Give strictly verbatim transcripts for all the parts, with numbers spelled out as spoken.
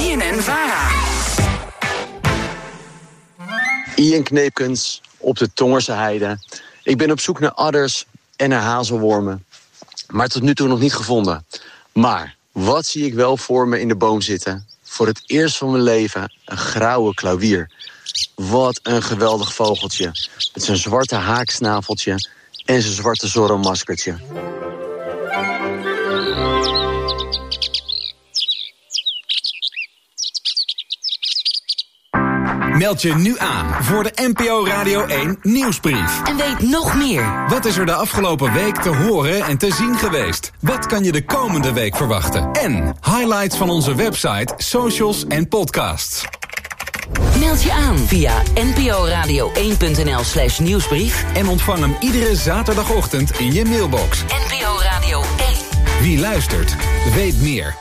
B N N-Vara. Ian Kneepkens op de Tongerse Heide. Ik ben op zoek naar adders en naar hazelwormen, maar tot nu toe nog niet gevonden. Maar wat zie ik wel voor me in de boom zitten? Voor het eerst van mijn leven een grauwe klauwier. Wat een geweldig vogeltje. Met zijn zwarte haaksnaveltje en zijn zwarte zorromaskertje. Meld je nu aan voor de N P O Radio één Nieuwsbrief. En weet nog meer. Wat is er de afgelopen week te horen en te zien geweest? Wat kan je de komende week verwachten? En highlights van onze website, socials en podcasts. Meld je aan via nporadio één punt n l slash nieuwsbrief. En ontvang hem iedere zaterdagochtend in je mailbox. N P O Radio één. Wie luistert, weet meer.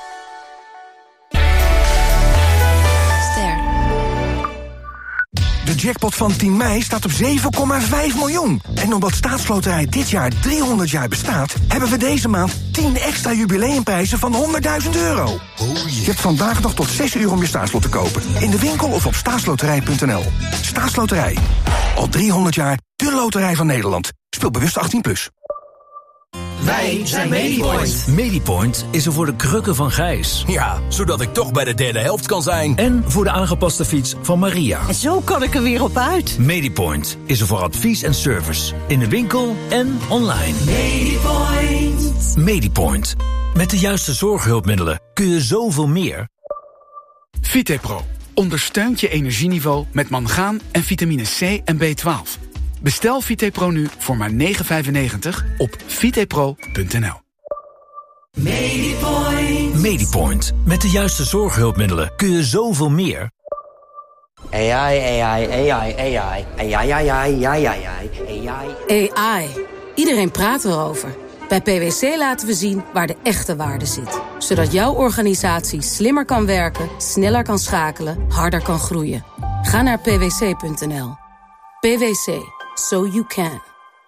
De jackpot van tien mei staat op zeven komma vijf miljoen. En omdat Staatsloterij dit jaar driehonderd jaar bestaat, hebben we deze maand tien extra jubileumprijzen van honderdduizend euro. Oh yeah. Je hebt vandaag nog tot zes uur om je staatslot te kopen. In de winkel of op staatsloterij punt n l. Staatsloterij. Al driehonderd jaar de loterij van Nederland. Speel bewust achttien plus. Wij zijn Medipoint. Medipoint is er voor de krukken van Gijs. Ja, zodat ik toch bij de derde helft kan zijn. En voor de aangepaste fiets van Maria. En zo kan ik er weer op uit. Medipoint is er voor advies en service. In de winkel en online. Medipoint. Medipoint. Met de juiste zorghulpmiddelen kun je zoveel meer. Vitepro ondersteunt je energieniveau met mangaan en vitamine C en B twaalf. Bestel Vitepro nu voor maar negen vijfennegentig op vitepro punt n l. Medipoint. Medipoint. Met de juiste zorghulpmiddelen kun je zoveel meer. A I, A I, A I, A I, A I, A I, A I, A I. A I. Iedereen praat erover. Bij P W C laten we zien waar de echte waarde zit. Zodat jouw organisatie slimmer kan werken, sneller kan schakelen, harder kan groeien. Ga naar p w c punt n l. P W C. So you can.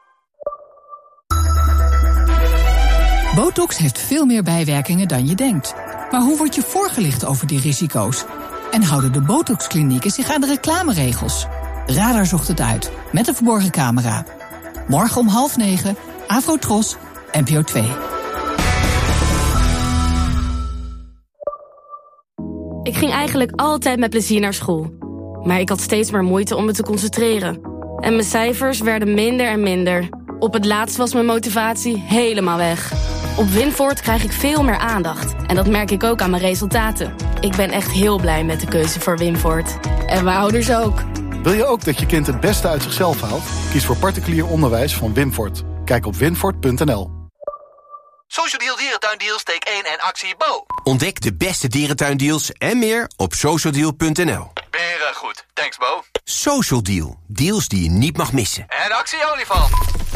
Botox heeft veel meer bijwerkingen dan je denkt. Maar hoe word je voorgelicht over die risico's? En houden de Botox-klinieken zich aan de reclameregels? Radar zocht het uit, met een verborgen camera. Morgen om half negen, Afrotros, N P O twee. Ik ging eigenlijk altijd met plezier naar school. Maar ik had steeds meer moeite om me te concentreren. En mijn cijfers werden minder en minder. Op het laatst was mijn motivatie helemaal weg. Op Winvoort krijg ik veel meer aandacht. En dat merk ik ook aan mijn resultaten. Ik ben echt heel blij met de keuze voor Winvoort. En mijn ouders ook. Wil je ook dat je kind het beste uit zichzelf haalt? Kies voor particulier onderwijs van Winvoort. Kijk op winvoort punt n l. Social Deal Dierentuindeal steek één en actie Bo. Ontdek de beste dierentuindeals en meer op social deal punt n l. Beren goed. Thanks Bo. Social Deal. Deals die je niet mag missen. En actie olifant.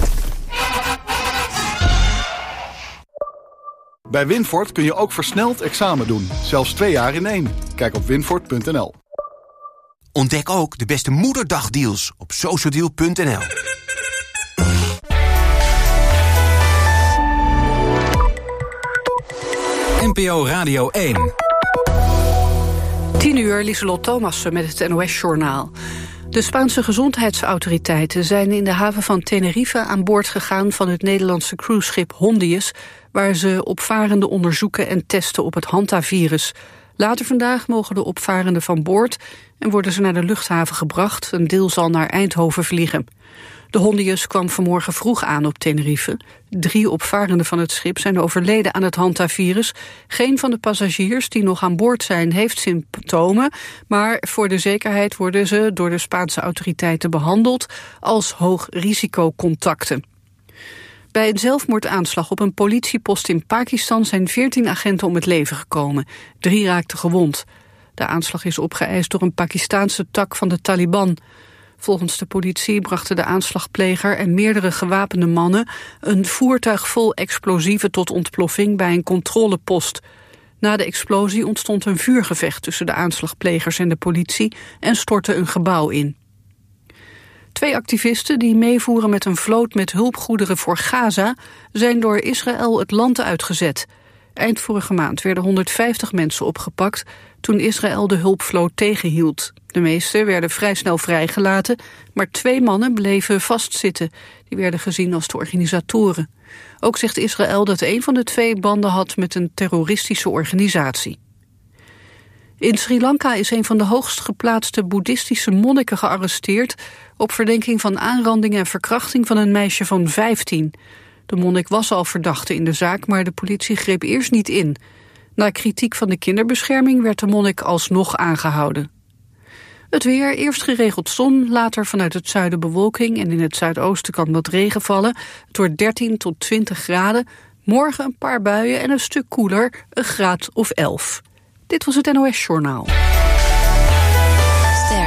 Bij Winvoort kun je ook versneld examen doen. Zelfs twee jaar in één. Kijk op winvoort punt n l. Ontdek ook de beste moederdagdeals op social deal punt n l. N P O Radio één. tien uur, Lieselot Thomassen met het N O S-journaal. De Spaanse gezondheidsautoriteiten zijn in de haven van Tenerife aan boord gegaan van het Nederlandse cruiseschip Hondius, waar ze opvarenden onderzoeken en testen op het hantavirus. Later vandaag mogen de opvarenden van boord en worden ze naar de luchthaven gebracht. Een deel zal naar Eindhoven vliegen. De Hondius kwam vanmorgen vroeg aan op Tenerife. Drie opvarenden van het schip zijn overleden aan het hantavirus. Geen van de passagiers die nog aan boord zijn heeft symptomen, maar voor de zekerheid worden ze door de Spaanse autoriteiten behandeld als hoogrisicocontacten. Bij een zelfmoordaanslag op een politiepost in Pakistan zijn veertien agenten om het leven gekomen. Drie raakten gewond. De aanslag is opgeëist door een Pakistaanse tak van de Taliban. Volgens de politie brachten de aanslagpleger en meerdere gewapende mannen een voertuig vol explosieven tot ontploffing bij een controlepost. Na de explosie ontstond een vuurgevecht tussen de aanslagplegers en de politie en stortte een gebouw in. Twee activisten die meevoeren met een vloot met hulpgoederen voor Gaza zijn door Israël het land uitgezet. Eind vorige maand werden honderdvijftig mensen opgepakt toen Israël de hulpvloot tegenhield. De meeste werden vrij snel vrijgelaten, maar twee mannen bleven vastzitten. Die werden gezien als de organisatoren. Ook zegt Israël dat een van de twee banden had met een terroristische organisatie. In Sri Lanka is een van de hoogst geplaatste boeddhistische monniken gearresteerd op verdenking van aanranding en verkrachting van een meisje van vijftien. De monnik was al verdachte in de zaak, maar de politie greep eerst niet in. Na kritiek van de kinderbescherming werd de monnik alsnog aangehouden. Het weer, eerst geregeld zon, later vanuit het zuiden bewolking en in het zuidoosten kan wat regen vallen. Het wordt dertien tot twintig graden. Morgen een paar buien en een stuk koeler, een graad of elf. Dit was het N O S-journaal. Ster.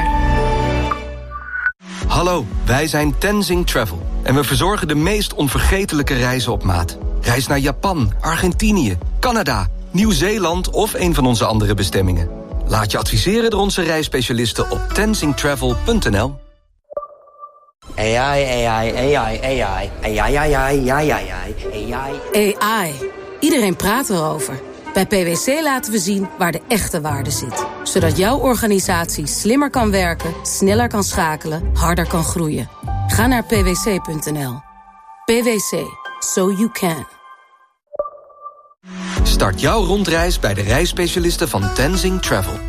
Hallo, wij zijn Tenzing Travel. En we verzorgen de meest onvergetelijke reizen op maat. Reis naar Japan, Argentinië, Canada, Nieuw-Zeeland of een van onze andere bestemmingen. Laat je adviseren door onze reisspecialisten op tenzing travel punt n l. A I, A I, A I, A I, A I, A I, A I, A I, A I. A I. Iedereen praat erover. Bij P W C laten we zien waar de echte waarde zit. Zodat jouw organisatie slimmer kan werken, sneller kan schakelen, harder kan groeien. Ga naar p w c punt n l. P W C. So you can. Start jouw rondreis bij de reisspecialisten van Tenzing Travel.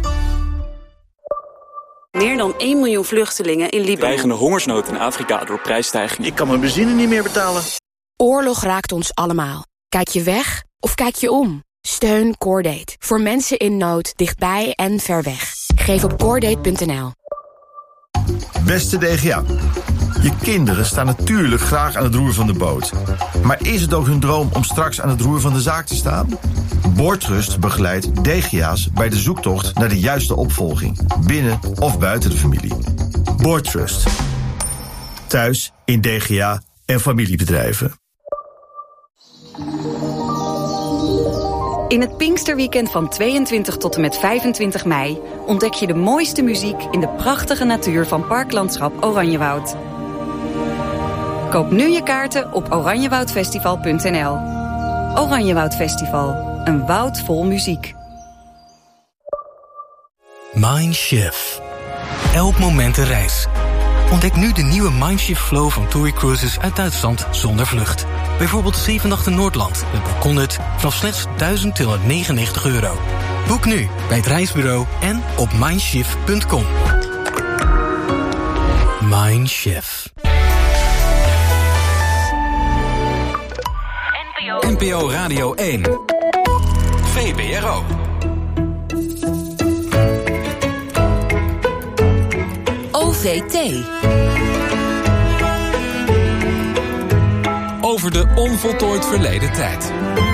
Meer dan één miljoen vluchtelingen in Libanon. Dreigende hongersnood in Afrika door prijsstijging. Ik kan mijn benzine niet meer betalen. Oorlog raakt ons allemaal. Kijk je weg of kijk je om? Steun Cordate. Voor mensen in nood, dichtbij en ver weg. Geef op cordate punt n l. Beste D G A. Je kinderen staan natuurlijk graag aan het roer van de boot. Maar is het ook hun droom om straks aan het roer van de zaak te staan? Boordtrust begeleidt D G A's bij de zoektocht naar de juiste opvolging. Binnen of buiten de familie. Boordtrust. Thuis, in D G A en familiebedrijven. In het Pinksterweekend van tweeëntwintig tot en met vijfentwintig mei... ontdek je de mooiste muziek in de prachtige natuur van Parklandschap Oranjewoud. Koop nu je kaarten op oranjewoudfestival punt n l. Oranjewoud Festival, een woud vol muziek. Mindshift. Elk moment een reis. Ontdek nu de nieuwe Mindshift Flow van TUI Cruises uit Duitsland zonder vlucht. Bijvoorbeeld zeven nachten Noordland met balkonnut vanaf slechts duizend tweehonderdnegenennegentig euro. Boek nu bij het reisbureau en op mindshift punt com. Mindshift. N P O Radio één. V B R O. O V T. Over de onvoltooid verleden tijd.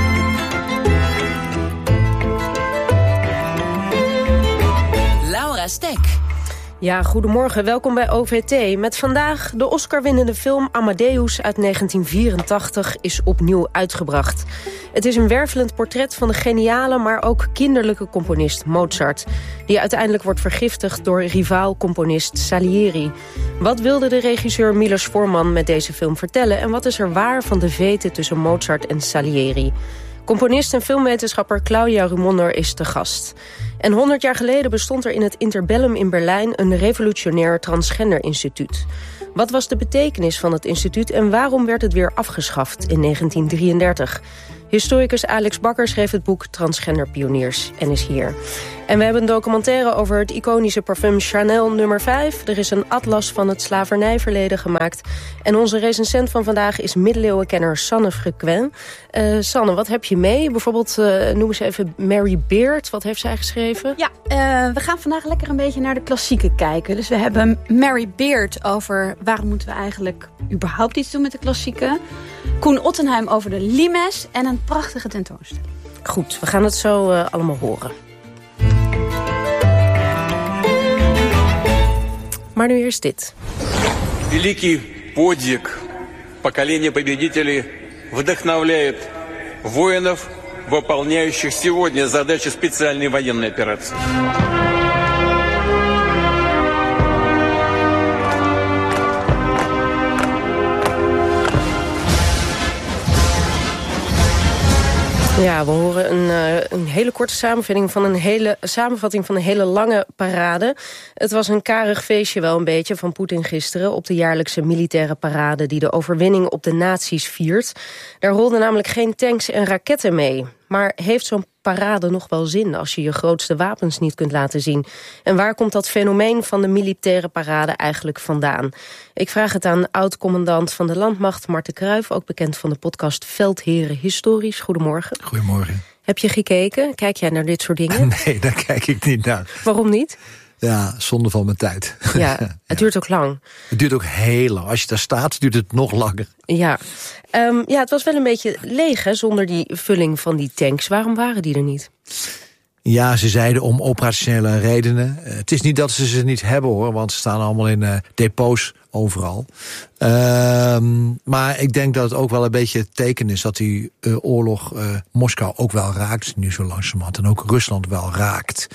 Laura Stek. Ja, goedemorgen. Welkom bij O V T. Met vandaag de Oscar-winnende film Amadeus uit negentien vierentachtig is opnieuw uitgebracht. Het is een wervelend portret van de geniale, maar ook kinderlijke componist Mozart, die uiteindelijk wordt vergiftigd door rivaal-componist Salieri. Wat wilde de regisseur Milos Forman met deze film vertellen en wat is er waar van de vete tussen Mozart en Salieri? Componist en filmwetenschapper Claudia Rumonder is te gast. En honderd jaar geleden bestond er in het Interbellum in Berlijn een revolutionair transgender-instituut. Wat was de betekenis van het instituut en waarom werd het weer afgeschaft in negentien drieëndertig? Historicus Alex Bakker schreef het boek Transgender Pioniers en is hier. En we hebben een documentaire over het iconische parfum Chanel nummer vijf. Er is een atlas van het slavernijverleden gemaakt. En onze recensent van vandaag is middeleeuwenkenner Sanne Frequin. Uh, Sanne, wat heb je mee? Bijvoorbeeld, uh, noem eens even Mary Beard. Wat heeft zij geschreven? Ja, uh, we gaan vandaag lekker een beetje naar de klassieken kijken. Dus we hebben Mary Beard over waarom moeten we eigenlijk überhaupt iets doen met de klassieken. Koen Ottenheim over de limes en een prachtige tentoonstelling. Goed, we gaan het zo uh, allemaal horen. Maar nu eerst dit. Великий подвиг поколения победителей вдохновляет воинов, выполняющих сегодня задачи специальной военной операции. Ja, we horen een, uh, een hele korte samenvatting van een hele, samenvatting van een hele lange parade. Het was een karig feestje wel een beetje van Poetin gisteren op de jaarlijkse militaire parade die de overwinning op de nazi's viert. Daar rolden namelijk geen tanks en raketten mee. Maar heeft zo'n parade nog wel zin als je je grootste wapens niet kunt laten zien? En waar komt dat fenomeen van de militaire parade eigenlijk vandaan? Ik vraag het aan oud-commandant van de Landmacht, Marten Kruijf, ook bekend van de podcast Veldheren Historisch. Goedemorgen. Goedemorgen. Heb je gekeken? Kijk jij naar dit soort dingen? Nee, daar kijk ik niet naar. Waarom niet? Ja, zonde van mijn tijd. Ja, het ja. duurt ook lang. Het duurt ook heel lang. Als je daar staat, duurt het nog langer. Ja, um, ja het was wel een beetje leeg, hè, zonder die vulling van die tanks. Waarom waren die er niet? Ja, ze zeiden om operationele redenen. Uh, het is niet dat ze ze niet hebben, hoor, want ze staan allemaal in uh, depots overal. Uh, maar ik denk dat het ook wel een beetje het teken is dat die uh, oorlog uh, Moskou ook wel raakt, nu zo langzamerhand, en ook Rusland wel raakt.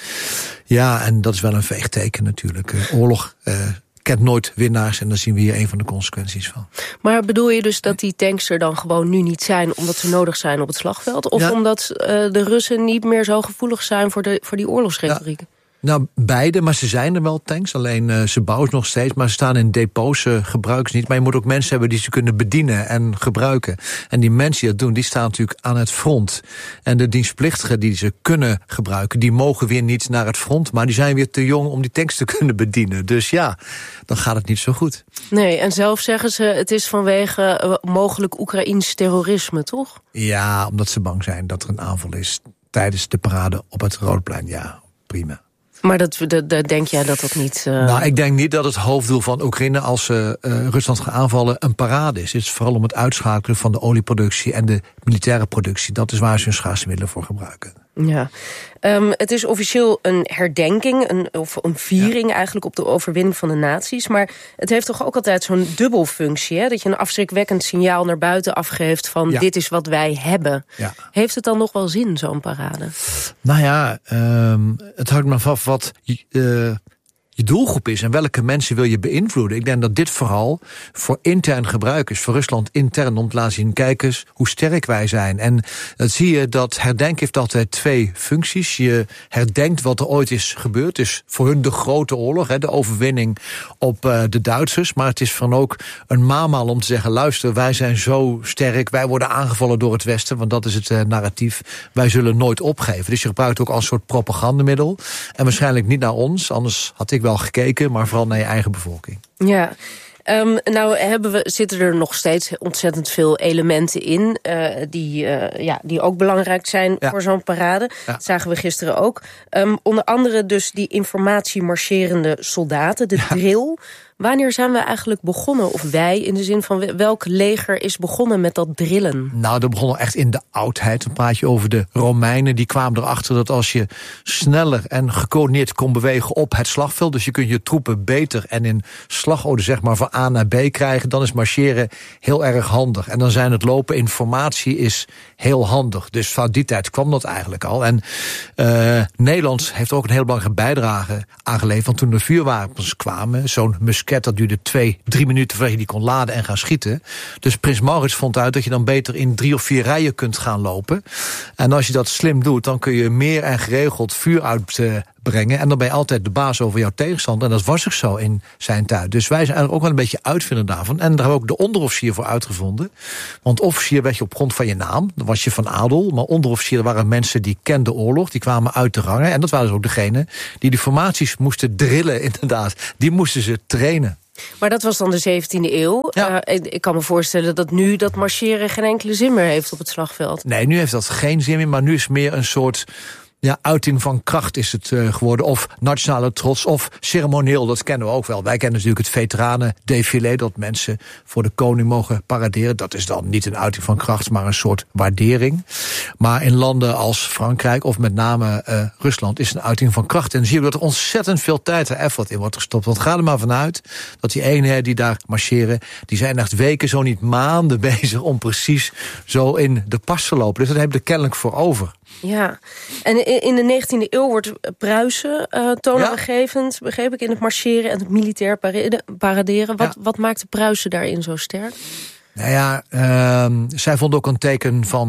Ja, en dat is wel een veegteken natuurlijk. Uh, oorlog uh, kent nooit winnaars en daar zien we hier een van de consequenties van. Maar bedoel je dus dat die tanks er dan gewoon nu niet zijn omdat ze nodig zijn op het slagveld? Of ja. omdat uh, de Russen niet meer zo gevoelig zijn voor, de, voor die oorlogsretoriek? Ja. Nou, beide, maar ze zijn er wel tanks. Alleen uh, ze bouwen ze nog steeds, maar ze staan in depots, ze gebruiken ze niet. Maar je moet ook mensen hebben die ze kunnen bedienen en gebruiken. En die mensen die dat doen, die staan natuurlijk aan het front. En de dienstplichtigen die ze kunnen gebruiken, die mogen weer niet naar het front. Maar die zijn weer te jong om die tanks te kunnen bedienen. Dus ja, dan gaat het niet zo goed. Nee, en zelf zeggen ze, het is vanwege uh, mogelijk Oekraïns terrorisme, toch? Ja, omdat ze bang zijn dat er een aanval is tijdens de parade op het Rodeplein. Ja, prima. Maar dat, dat, dat denk jij dat dat niet... Uh... Nou, ik denk niet dat het hoofddoel van Oekraïne als ze uh, Rusland gaan aanvallen een parade is. Het is vooral om het uitschakelen van de olieproductie en de militaire productie. Dat is waar ze hun schaarse middelen voor gebruiken. Ja, um, het is officieel een herdenking, een, of een viering ja. eigenlijk op de overwinning van de nazi's. Maar het heeft toch ook altijd zo'n dubbelfunctie, hè? Dat je een afschrikwekkend signaal naar buiten afgeeft van ja. dit is wat wij hebben. Ja. Heeft het dan nog wel zin, zo'n parade? Nou ja, um, het hangt maar af wat Uh, je doelgroep is en welke mensen wil je beïnvloeden. Ik denk dat dit vooral voor intern gebruik is, voor Rusland intern, om te laten zien, kijk eens hoe sterk wij zijn. En dat zie je, dat herdenken heeft altijd twee functies. Je herdenkt wat er ooit is gebeurd. Het is voor hun de grote oorlog, hè, de overwinning op uh, de Duitsers. Maar het is van ook een maanmaal om te zeggen, luister, wij zijn zo sterk, wij worden aangevallen door het Westen, want dat is het uh, narratief. Wij zullen nooit opgeven. Dus je gebruikt het ook als soort propagandamiddel. En waarschijnlijk niet naar ons, anders had ik wel gekeken, maar vooral naar je eigen bevolking. Ja, um, nou hebben we, zitten er nog steeds ontzettend veel elementen in uh, die, uh, ja, die ook belangrijk zijn ja. voor zo'n parade. Ja. Dat zagen we gisteren ook. Um, onder andere dus die informatiemarcherende soldaten, de ja. drill. Wanneer zijn we eigenlijk begonnen, of wij, in de zin van welk leger is begonnen met dat drillen? Nou, dat begon al echt in de oudheid. Dan praat je over de Romeinen. Die kwamen erachter dat als je sneller en gecoördineerd kon bewegen op het slagveld, dus je kunt je troepen beter en in slagorde zeg maar van A naar B krijgen, dan is marcheren heel erg handig. En dan zijn het lopen, informatie is heel handig. Dus van die tijd kwam dat eigenlijk al. En uh, Nederland heeft ook een heel belangrijke bijdrage aangeleverd. Want toen de vuurwapens kwamen, zo'n musket, dat duurde twee, drie minuten voordat je die kon laden en gaan schieten. Dus Prins Maurits vond uit dat je dan beter in drie of vier rijen kunt gaan lopen. En als je dat slim doet, dan kun je meer en geregeld vuur uitbrengen. En dan ben je altijd de baas over jouw tegenstander. En dat was ook zo in zijn tijd. Dus wij zijn eigenlijk ook wel een beetje uitvinder daarvan. En daar hebben we ook de onderofficier voor uitgevonden. Want officier werd je op grond van je naam. Dan was je van adel. Maar onderofficier waren mensen die kenden oorlog. Die kwamen uit de rangen. En dat waren dus ook degenen die de formaties moesten drillen, inderdaad. Die moesten ze trainen. Maar dat was dan de zeventiende eeuw. Ja. Uh, ik, ik kan me voorstellen dat nu dat marcheren geen enkele zin meer heeft op het slagveld. Nee, nu heeft dat geen zin meer. Maar nu is het meer een soort ja, uiting van kracht is het uh, geworden. Of nationale trots, of ceremonieel, dat kennen we ook wel. Wij kennen natuurlijk het veteranen-défilé, dat mensen voor de koning mogen paraderen. Dat is dan niet een uiting van kracht, maar een soort waardering. Maar in landen als Frankrijk, of met name uh, Rusland, is het een uiting van kracht. En dan zie je dat er ontzettend veel tijd en effort in wordt gestopt. Want ga er maar vanuit dat die eenheden die daar marcheren, die zijn echt weken, zo niet maanden bezig om precies zo in de pas te lopen. Dus dat hebben we er kennelijk voor over. Ja, en in de negentiende eeuw wordt Pruisen uh, toonaangevend, ja. begreep ik, in het marcheren en het militair paraderen. Wat, ja. wat maakt de Pruisen daarin zo sterk? Nou ja, uh, zij vonden ook een teken van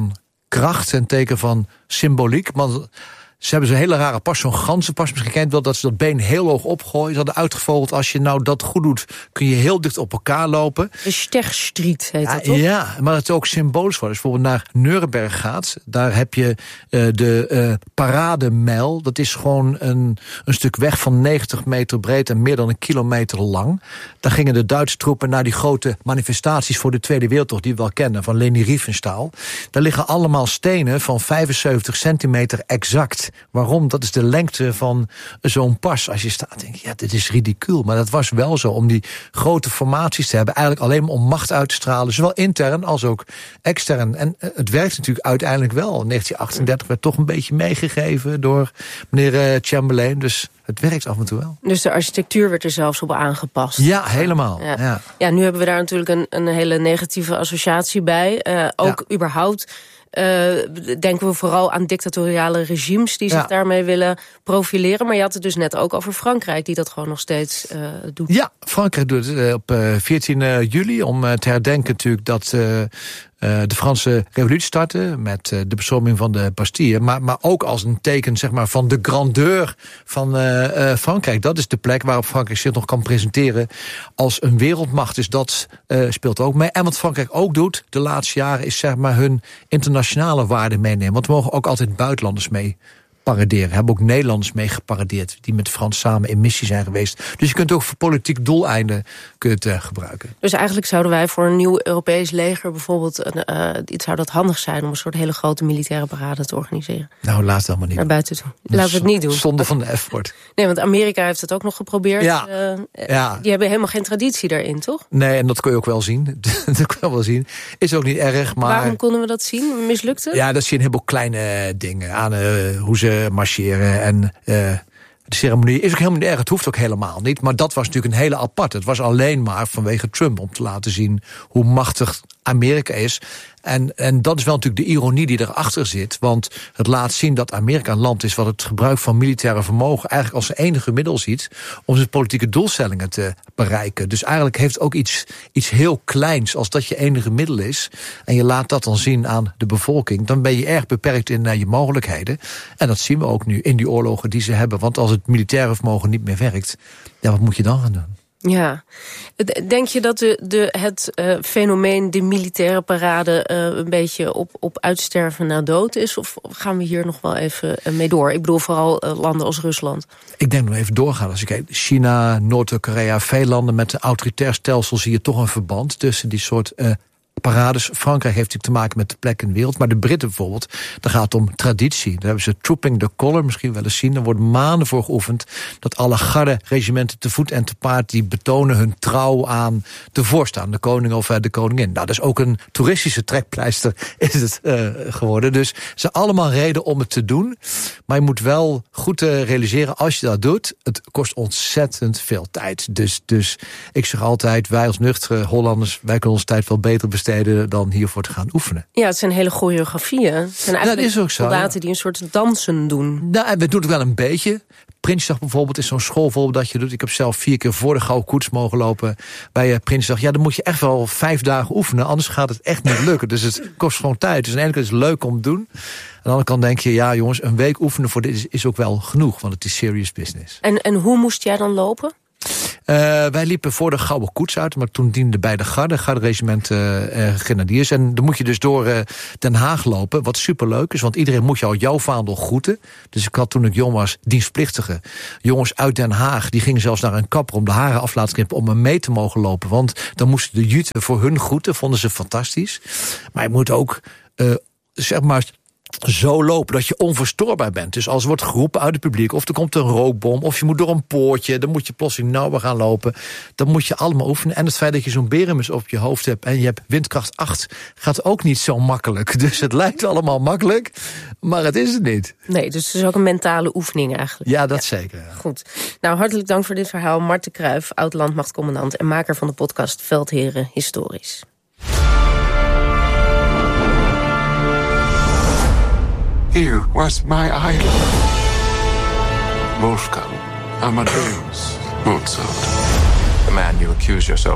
kracht, een teken van symboliek. Want ze hebben zo'n hele rare pas, zo'n ganzenpas. Misschien kent wel dat ze dat been heel hoog opgooien. Ze hadden uitgevogeld, als je nou dat goed doet, kun je heel dicht op elkaar lopen. De Stechstriet heet ja, dat, toch? Ja, maar het is ook symbolisch voor. Als je bijvoorbeeld naar Nuremberg gaat, daar heb je uh, de uh, parademijl. Dat is gewoon een, een stuk weg van negentig meter breed en meer dan een kilometer lang. Daar gingen de Duitse troepen naar die grote manifestaties voor de Tweede Wereldoorlog, die we wel kennen, van Leni Riefenstahl. Daar liggen allemaal stenen van vijfenzeventig centimeter exact. Waarom? Dat is de lengte van zo'n pas. Als je staat, denk je, ja, dit is ridicuul. Maar dat was wel zo, om die grote formaties te hebben. Eigenlijk alleen maar om macht uit te stralen. Zowel intern als ook extern. En het werkt natuurlijk uiteindelijk wel. In negentien achtendertig werd toch een beetje meegegeven door meneer Chamberlain. Dus het werkt af en toe wel. Dus de architectuur werd er zelfs op aangepast. Ja, helemaal. Ja, ja. ja nu hebben we daar natuurlijk een, een hele negatieve associatie bij. Uh, ook ja. überhaupt... Uh, denken we vooral aan dictatoriale regimes die zich ja. daarmee willen profileren. Maar je had het dus net ook over Frankrijk, die dat gewoon nog steeds uh, doet. Ja, Frankrijk doet het uh, op uh, veertien juli, om uh, te herdenken natuurlijk dat uh, uh, de Franse revolutie startte met uh, de bestorming van de Bastille. Maar, maar ook als een teken, zeg maar, van de grandeur van uh, uh, Frankrijk. Dat is de plek waarop Frankrijk zich nog kan presenteren als een wereldmacht. Dus dat uh, speelt ook mee. En wat Frankrijk ook doet de laatste jaren is, zeg maar, hun internationale waarden meenemen. Want we mogen ook altijd buitenlanders mee paraderen. We hebben ook Nederlanders mee geparadeerd die met Frans samen in missie zijn geweest. Dus je kunt ook voor politiek doeleinden kun je het, uh, gebruiken. Dus eigenlijk zouden wij voor een nieuw Europees leger bijvoorbeeld, uh, iets zou dat handig zijn om een soort hele grote militaire parade te organiseren. Nou, laat het allemaal niet. Naar buiten toe. Laten we het niet doen. Zonde van de F-woord. Nee, want Amerika heeft het ook nog geprobeerd. Ja. Uh, ja. Die hebben helemaal geen traditie daarin, toch? Nee, en dat kun je ook wel zien. dat kun je wel zien. Is ook niet erg, maar... Waarom konden we dat zien? Mislukte? Ja, dat zie je een heleboel kleine dingen aan uh, hoe ze marcheren en uh, de ceremonie is ook helemaal niet erg. Het hoeft ook helemaal niet. Maar dat was natuurlijk een hele apart. Het was alleen maar vanwege Trump om te laten zien hoe machtig Amerika is. En, en dat is wel natuurlijk de ironie die erachter zit. Want het laat zien dat Amerika een land is wat het gebruik van militaire vermogen eigenlijk als zijn enige middel ziet om zijn politieke doelstellingen te bereiken. Dus eigenlijk heeft het ook iets, iets heel kleins als dat je enige middel is. En je laat dat dan zien aan de bevolking. Dan ben je erg beperkt in uh, je mogelijkheden. En dat zien we ook nu in die oorlogen die ze hebben. Want als het militaire vermogen niet meer werkt, ja, wat moet je dan gaan doen? Ja. Denk je dat de, de, het uh, fenomeen de militaire parade uh, een beetje op, op uitsterven na dood is? Of gaan we hier nog wel even uh, mee door? Ik bedoel vooral uh, landen als Rusland. Ik denk nog even doorgaan. Als ik kijk, China, Noord-Korea, veel landen met een autoritair stelsel zie je toch een verband tussen die soort uh, parades. Frankrijk heeft natuurlijk te maken met de plek in de wereld. Maar de Britten bijvoorbeeld, daar gaat het om traditie. Daar hebben ze Trooping the Colour, misschien wel eens zien. Er wordt maanden voor geoefend dat alle garde-regimenten te voet en te paard, die betonen hun trouw aan de voorstaan, de koning of de koningin. Nou, dat is ook een toeristische trekpleister is het uh, geworden. Dus ze zijn allemaal reden om het te doen. Maar je moet wel goed uh, realiseren, als je dat doet, het kost ontzettend veel tijd. Dus, dus ik zeg altijd, wij als nuchtere Hollanders, wij kunnen onze tijd wel beter besteden dan hiervoor te gaan oefenen. Ja, het zijn hele choreografieën. Het zijn eigenlijk dat is ook zo, soldaten ja. die een soort dansen doen. Nou, we doen het wel een beetje. Prinsdag bijvoorbeeld is zo'n schoolvoorbeeld dat je doet. Ik heb zelf vier keer voor de Gouden Koets mogen lopen bij uh, Prinsdag. Ja, dan moet je echt wel vijf dagen oefenen, anders gaat het echt niet lukken. Dus het kost gewoon tijd. Dus aan de ene kant is het leuk om te doen. Aan de andere kant denk je, ja jongens, een week oefenen voor dit is, is ook wel genoeg, want het is serious business. En, en hoe moest jij dan lopen? Uh, wij liepen voor de Gouden Koets uit, maar toen diende bij de garde, garde-regiment uh, uh, grenadiers. En dan moet je dus door uh, Den Haag lopen, wat superleuk is, want iedereen moet jou jouw vaandel groeten. Dus ik had toen ik jong was, dienstplichtige jongens uit Den Haag, die gingen zelfs naar een kapper om de haren af te laten knippen om me mee te mogen lopen. Want dan moesten de juten voor hun groeten, vonden ze fantastisch. Maar je moet ook, uh, zeg maar, zo lopen dat je onverstoorbaar bent. Dus als er wordt geroepen uit het publiek, of er komt een rookbom, of je moet door een poortje, dan moet je plotseling nauwer gaan lopen. Dan moet je allemaal oefenen. En het feit dat je zo'n berenmus op je hoofd hebt en je hebt windkracht acht, gaat ook niet zo makkelijk. Dus het lijkt allemaal makkelijk, maar het is het niet. Nee, dus het is ook een mentale oefening eigenlijk. Ja, dat ja. zeker. Ja. Goed. Nou, hartelijk dank voor dit verhaal. Marten Kruijf, oud-landmachtcommandant en maker van de podcast Veldheren Historisch. Here was my idol. Moscow, Amadeus, Mozart. The man you accuse yourself